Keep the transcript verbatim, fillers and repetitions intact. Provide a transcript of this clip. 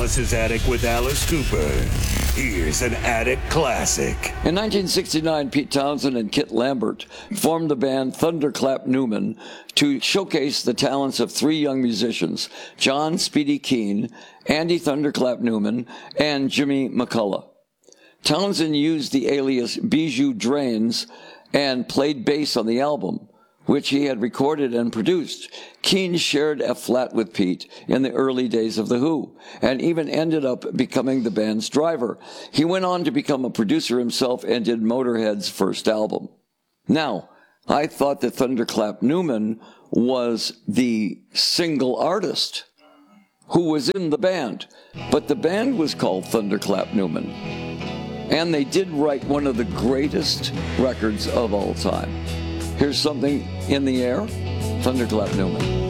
Alice's Attic with Alice Cooper. Here's an Attic classic. In nineteen sixty-nine, Pete Townsend and Kit Lambert formed the band Thunderclap Newman to showcase the talents of three young musicians, John Speedy Keene, Andy Thunderclap Newman, and Jimmy McCullough. Townsend used the alias Bijou Drains and played bass on the album, which he had recorded and produced. Keene shared a flat with Pete in the early days of The Who, and even ended up becoming the band's driver. He went on to become a producer himself and did Motorhead's first album. Now, I thought that Thunderclap Newman was the single artist who was in the band, but the band was called Thunderclap Newman. And they did write one of the greatest records of all time. Here's something in the air, Thunderclap Newman.